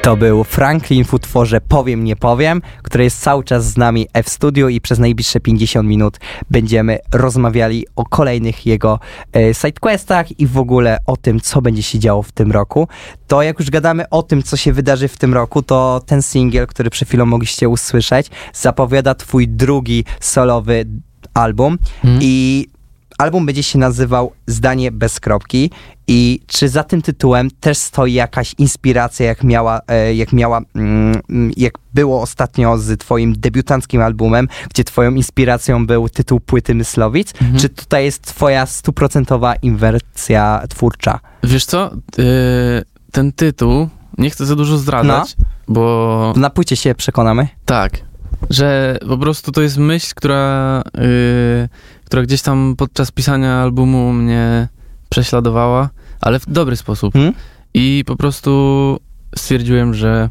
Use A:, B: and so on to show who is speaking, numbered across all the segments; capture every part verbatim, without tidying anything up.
A: To był Franklin w utworze Powiem, nie powiem, który jest cały czas z nami w studiu i przez najbliższe pięćdziesiąt minut będziemy rozmawiali o kolejnych jego e, sidequestach i w ogóle o tym, co będzie się działo w tym roku. To jak już gadamy o tym, co się wydarzy w tym roku, to ten singiel, który przed chwilą mogliście usłyszeć, zapowiada twój drugi solowy album mm. i album będzie się nazywał Zdanie bez kropki. I czy za tym tytułem też stoi jakaś inspiracja, jak miała, jak miała, jak było ostatnio z twoim debiutanckim albumem, gdzie twoją inspiracją był tytuł płyty Myslowic? Mhm. Czy tutaj jest twoja stuprocentowa inwersja twórcza?
B: Wiesz co, yy, ten tytuł, nie chcę za dużo zdradzać, no. bo...
A: Na płycie się przekonamy.
B: Tak, że po prostu to jest myśl, która, yy, która gdzieś tam podczas pisania albumu mnie prześladowała, ale w dobry sposób. Hmm? I po prostu stwierdziłem, że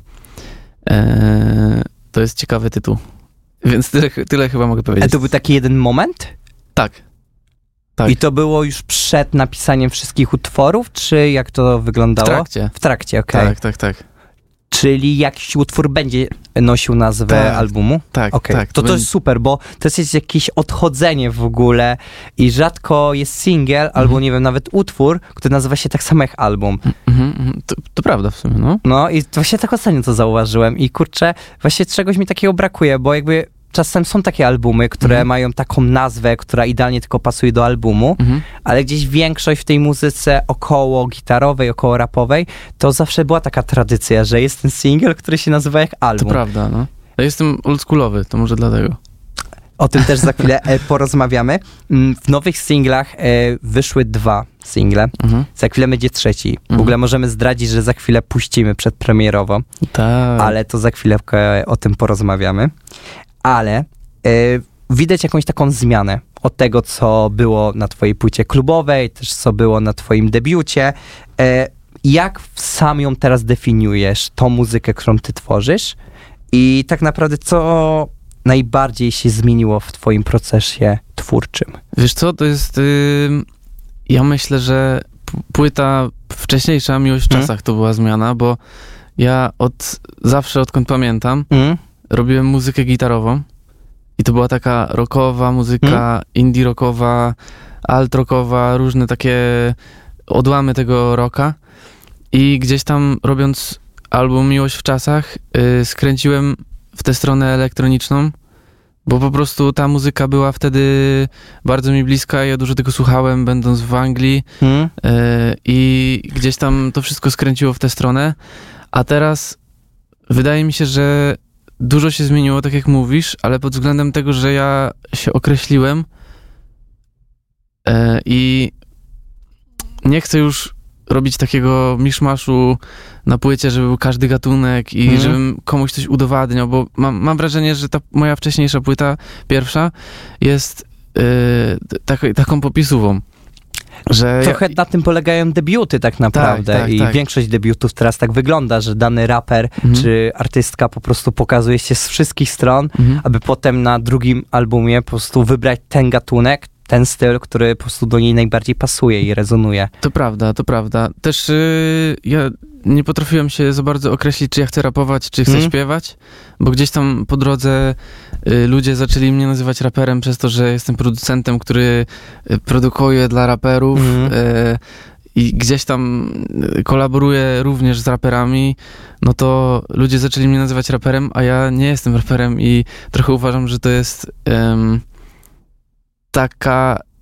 B: e, to jest ciekawy tytuł. Więc tyle, tyle chyba mogę powiedzieć.
A: A to był taki jeden moment?
B: Tak. tak.
A: I to było już przed napisaniem wszystkich utworów, czy jak to wyglądało?
B: W trakcie.
A: W trakcie, okej. Okay.
B: Tak, tak, tak.
A: Czyli jakiś utwór będzie nosił nazwę
B: tak,
A: albumu?
B: Tak,
A: okay.
B: tak.
A: To to jest super, bo to jest jakieś odchodzenie w ogóle i rzadko jest singiel, mm-hmm. albo nie wiem, nawet utwór, który nazywa się tak samo jak album.
B: Mm-hmm. To, to prawda w sumie, no.
A: No i właśnie tak ostatnio to zauważyłem i kurczę, właśnie czegoś mi takiego brakuje, bo jakby czasem są takie albumy, które mm-hmm. mają taką nazwę, która idealnie tylko pasuje do albumu, mm-hmm. ale gdzieś większość w tej muzyce około gitarowej, około rapowej, to zawsze była taka tradycja, że jest ten singiel, który się nazywa jak album.
B: To prawda, no. Ja jestem oldschoolowy, to może dlatego.
A: O tym też za chwilę e, porozmawiamy. W nowych singlach e, wyszły dwa single. Mm-hmm. Za chwilę będzie trzeci. Mm-hmm. W ogóle możemy zdradzić, że za chwilę puścimy przedpremierowo.
B: Tak.
A: Ale to za chwilę e, o tym porozmawiamy. Ale e, widać jakąś taką zmianę od tego, co było na twojej płycie klubowej, też co było na twoim debiucie. E, jak sam ją teraz definiujesz, tą muzykę, którą ty tworzysz? I tak naprawdę co najbardziej się zmieniło w twoim procesie twórczym?
B: Wiesz co, to jest... Yy, ja myślę, że p- płyta wcześniejsza, Miłość w czasach, mm. to była zmiana, bo ja od zawsze, odkąd pamiętam, mm. robiłem muzykę gitarową i to była taka rockowa muzyka, mm. indie rockowa, alt rockowa, różne takie odłamy tego rocka i gdzieś tam robiąc album Miłość w czasach yy, skręciłem w tę stronę elektroniczną, bo po prostu ta muzyka była wtedy bardzo mi bliska, ja dużo tego słuchałem, będąc w Anglii hmm. yy, i gdzieś tam to wszystko skręciło w tę stronę, a teraz wydaje mi się, że dużo się zmieniło, tak jak mówisz, ale pod względem tego, że ja się określiłem yy, i nie chcę już robić takiego miszmaszu na płycie, żeby był każdy gatunek i mm. żebym komuś coś udowadniał, bo mam, mam wrażenie, że ta moja wcześniejsza płyta, pierwsza, jest yy, tak, taką popisową. Że
A: Trochę
B: ja...
A: na tym polegają debiuty tak naprawdę
B: tak, tak,
A: i
B: tak.
A: większość debiutów teraz tak wygląda, że dany raper mm. czy artystka po prostu pokazuje się z wszystkich stron, mm. aby potem na drugim albumie po prostu wybrać ten gatunek, ten styl, który po prostu do niej najbardziej pasuje i rezonuje.
B: To prawda, to prawda. Też yy, ja nie potrafiłem się za bardzo określić, czy ja chcę rapować, czy chcę mm. śpiewać, bo gdzieś tam po drodze y, ludzie zaczęli mnie nazywać raperem przez to, że jestem producentem, który y, produkuje dla raperów mm. y, i gdzieś tam kolaboruję również z raperami, no to ludzie zaczęli mnie nazywać raperem, a ja nie jestem raperem i trochę uważam, że to jest... Ym, taka